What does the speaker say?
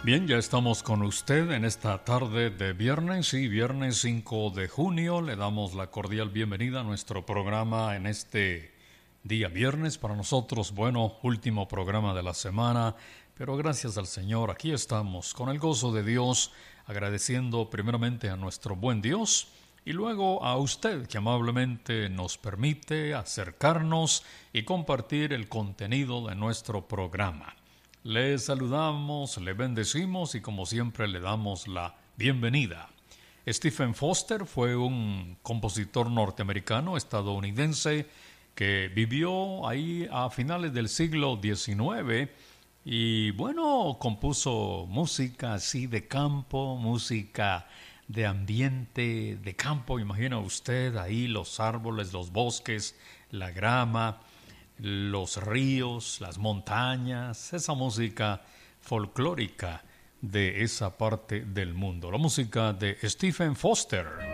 Bien, ya estamos con usted en esta tarde de viernes y viernes 5 de junio. Le damos la cordial bienvenida a nuestro programa en este día viernes. Para nosotros, bueno, último programa de la semana, pero gracias al Señor, aquí estamos con el gozo de Dios, agradeciendo primeramente a nuestro buen Dios y luego a usted que amablemente nos permite acercarnos y compartir el contenido de nuestro programa. Le saludamos, le bendecimos y como siempre le damos la bienvenida. Stephen Foster fue un compositor norteamericano, estadounidense, que vivió ahí a finales del siglo XIX y bueno, compuso música así de campo, música de ambiente de campo. Imagina usted ahí los árboles, los bosques, la grama, los ríos, las montañas, esa música folclórica de esa parte del mundo. La música de Stephen Foster.